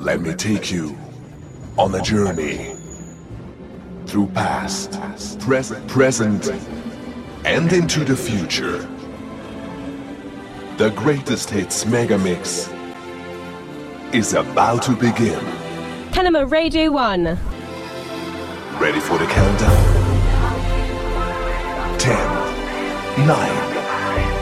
Let me take you on a journey through past, present, and into the future. The greatest hits mega mix is about to begin. Panama Radio 1. Ready for the countdown? 10, 9,